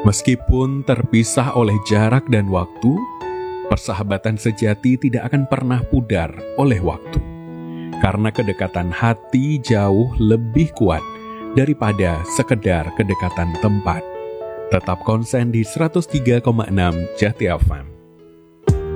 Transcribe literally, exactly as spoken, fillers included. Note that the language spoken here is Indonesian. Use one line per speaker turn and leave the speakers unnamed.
Meskipun terpisah oleh jarak dan waktu, persahabatan sejati tidak akan pernah pudar oleh waktu. Karena kedekatan hati jauh lebih kuat daripada sekedar kedekatan tempat. Tetap konsen di seratus tiga koma enam Jati F M.